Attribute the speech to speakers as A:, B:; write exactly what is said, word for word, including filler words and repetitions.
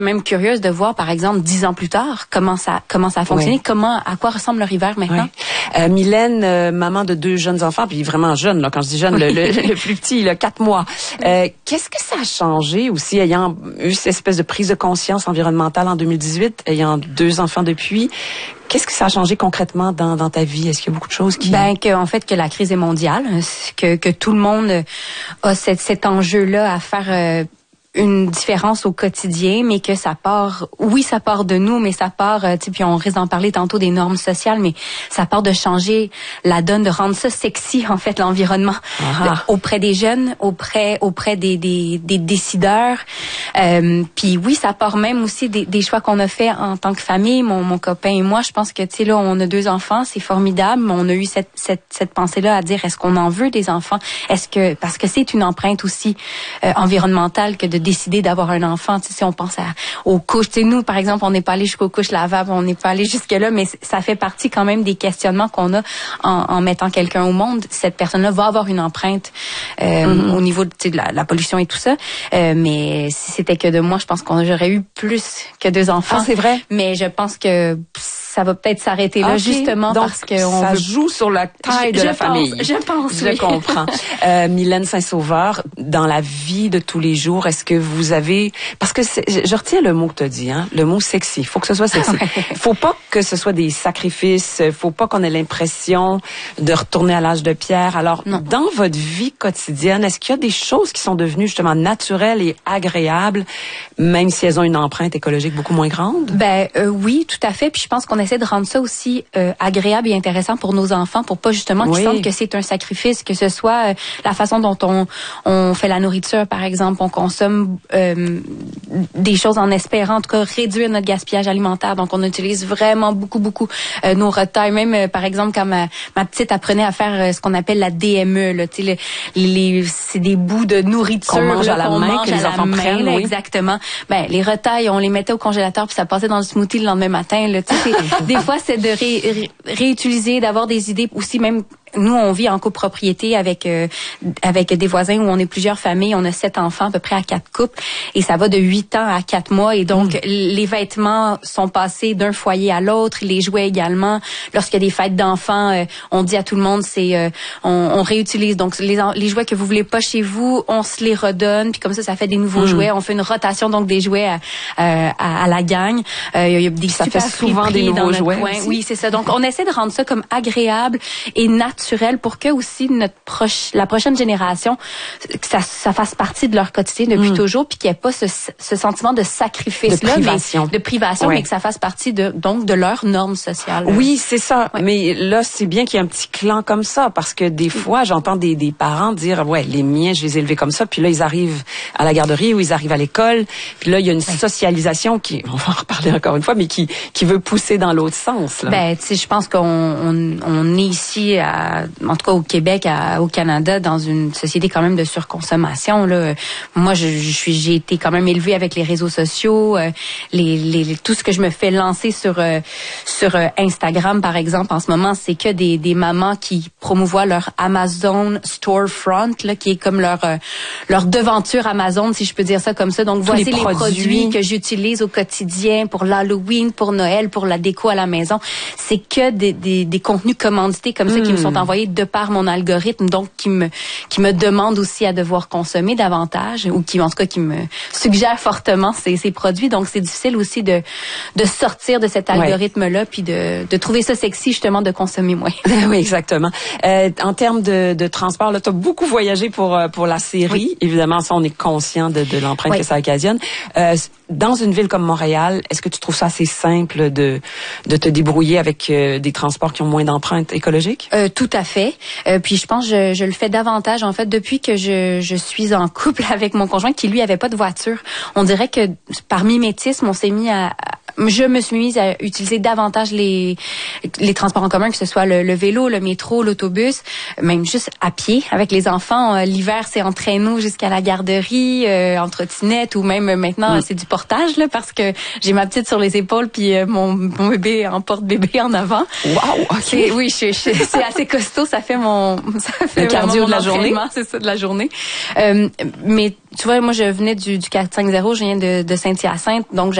A: même curieuse de voir, par exemple, dix ans plus tard, comment ça, comment ça a fonctionné, oui. comment, à quoi ressemble leur hiver maintenant.
B: Oui. Euh, Mylène, euh, maman de deux jeunes enfants, puis vraiment jeune, là, quand je dis jeune, le, le, le plus petit, il a quatre mois. Euh, qu'est-ce que ça a changé aussi, ayant eu cette espèce de prise de conscience environnementale en deux mille dix-huit, ayant deux enfants depuis? Qu'est-ce que ça a changé concrètement dans, dans ta vie? Est-ce qu'il y a beaucoup de choses qui...
A: Ben, que, en fait, que la crise est mondiale, que, que tout le monde a cet, cet enjeu-là à faire euh, une différence au quotidien, mais que ça part, oui, ça part de nous, mais ça part, euh, tu sais, puis on risque d'en parler tantôt des normes sociales, mais ça part de changer la donne, de rendre ça sexy, en fait, l'environnement,
B: ah.
A: auprès des jeunes, auprès auprès des, des, des décideurs. Euh, puis oui, ça part même aussi des, des choix qu'on a fait en tant que famille, mon, mon copain et moi. Je pense que, tu sais, là, on a deux enfants, c'est formidable, mais on a eu cette, cette, cette pensée-là à dire, est-ce qu'on en veut des enfants? Est-ce que, parce que c'est une empreinte aussi euh, environnementale que de décider d'avoir un enfant. Tu sais, si on pense à, aux couches, tu sais, nous, par exemple, on n'est pas allé jusqu'aux couches lavables, on n'est pas allé jusque-là, mais ça fait partie quand même des questionnements qu'on a en, en mettant quelqu'un au monde. Cette personne-là va avoir une empreinte euh, mm-hmm. au niveau de, tu sais, de la, la pollution et tout ça. Euh, mais si c'était que de moi, je pense qu'on j'aurais eu plus que deux enfants.
B: Ah, c'est vrai?
A: Mais je pense que ça va peut-être s'arrêter là, okay. justement,
B: donc,
A: parce que on
B: ça
A: veut...
B: joue sur la taille
A: je,
B: de
A: je
B: la
A: pense,
B: famille.
A: Je pense,
B: Je
A: oui.
B: comprends. Euh, Mylène Saint-Sauveur, dans la vie de tous les jours, est-ce que vous avez... Parce que c'est, je retiens le mot que tu as dit, hein, le mot sexy. Il faut que ce soit sexy. Il faut pas que ce soit des sacrifices. Il faut pas qu'on ait l'impression de retourner à l'âge de pierre. Alors, non. Dans votre vie quotidienne, est-ce qu'il y a des choses qui sont devenues justement naturelles et agréables, même si elles ont une empreinte écologique beaucoup moins grande?
A: Ben euh, oui, tout à fait. Puis je pense qu'on essaie de rendre ça aussi Euh, agréable et intéressant pour nos enfants, pour pas justement qu'ils oui. sentent que c'est un sacrifice, que ce soit euh, la façon dont on on fait la nourriture, par exemple, on consomme euh, des choses en espérant, en tout cas, réduire notre gaspillage alimentaire. Donc, on utilise vraiment beaucoup, beaucoup euh, nos retails. Même, euh, par exemple, quand ma, ma petite apprenait à faire euh, ce qu'on appelle la D M E, là, tu sais, les, les, c'est des bouts de nourriture
B: qu'on mange
A: là,
B: à la
A: qu'on
B: main,
A: mange
B: que les
A: à
B: enfants
A: la main,
B: prennent,
A: là,
B: oui.
A: Exactement. Ben, les retails, on les mettait au congélateur puis ça passait dans le smoothie le lendemain matin. Là, tu sais, des fois, c'est de ré, ré, réutiliser, d'avoir des idées aussi, même nous, on vit en copropriété avec euh, avec des voisins où on est plusieurs familles. On a sept enfants, à peu près à quatre couples. Et ça va de huit ans à quatre mois. Et donc, mmh. les vêtements sont passés d'un foyer à l'autre. Les jouets également. Lorsqu'il y a des fêtes d'enfants, euh, on dit à tout le monde, c'est euh, on, on réutilise. Donc, les, les jouets que vous voulez pas chez vous, on se les redonne. Puis comme ça, ça fait des nouveaux mmh. jouets. On fait une rotation donc des jouets à, à, à la gang. Euh, il y a des
B: ça
A: super
B: fait souvent des nouveaux jouets.
A: Oui, c'est ça. Donc, on essaie de rendre ça comme agréable et naturel pour que aussi notre proche, la prochaine génération, que ça, ça fasse partie de leur quotidien depuis mmh. toujours, puis qu'il n'y ait pas ce, ce sentiment de sacrifice
B: de privation,
A: mais, de privation, ouais. mais que ça fasse partie de donc de leurs normes sociales.
B: Oui, c'est ça. Ouais. Mais là, c'est bien qu'il y ait un petit clan comme ça, parce que des fois, j'entends des, des parents dire, ouais, les miens, je les ai élevés comme ça, puis là, ils arrivent à la garderie ou ils arrivent à l'école, puis là, il y a une ouais. socialisation qui, on va en reparler encore une fois, mais qui qui veut pousser dans l'autre sens. Là.
A: Ben, tu sais, je pense qu'on on, on est ici à en tout cas au Québec, à, au Canada, dans une société quand même de surconsommation. Là. Moi, je, je suis, j'ai été quand même élevée avec les réseaux sociaux, euh, les, les, tout ce que je me fais lancer sur euh, sur euh, Instagram, par exemple, en ce moment, c'est que des, des mamans qui promouvoient leur Amazon Storefront, là, qui est comme leur euh, leur devanture Amazon, si je peux dire ça comme ça. Donc, tous voici les produits. les produits que j'utilise au quotidien pour l'Halloween, pour Noël, pour la déco à la maison. C'est que des, des, des contenus commandités comme mmh. ça qui me sont envoyés de par mon algorithme, donc qui me qui me demande aussi à devoir consommer davantage, ou qui en tout cas qui me suggère fortement ces, ces produits. Donc c'est difficile aussi de de sortir de cet algorithme-là, puis de de trouver ça sexy justement de consommer moins.
B: Oui, exactement. Euh, en termes de, de transport, là, tu as beaucoup voyagé pour pour la série. Oui. Évidemment, ça, on est conscient de, de l'empreinte oui. que ça occasionne. Euh, dans une ville comme Montréal, est-ce que tu trouves ça assez simple de de te débrouiller avec euh, des transports qui ont moins d'empreinte écologique?
A: Euh, tout à fait. Euh, puis je pense que je, je le fais davantage en fait depuis que je, je suis en couple avec mon conjoint qui lui avait pas de voiture. On dirait que par mimétisme, on s'est mis à, je me suis mise à utiliser davantage les les transports en commun, que ce soit le, le vélo, le métro, l'autobus, même juste à pied avec les enfants. Euh, l'hiver, c'est en traîneau jusqu'à la garderie, euh, en trottinette, ou même maintenant, mm. c'est du portage là, parce que j'ai ma petite sur les épaules puis euh, mon, mon bébé en porte-bébé en avant.
B: Wow, ok.
A: C'est, oui, je, je, c'est assez costaud. Ça fait mon ça fait
B: le cardio de la journée.
A: C'est ça, de la journée. Euh, mais tu vois, moi, je venais du, du quatre cinq zéro, je viens de, de Saint-Hyacinthe, donc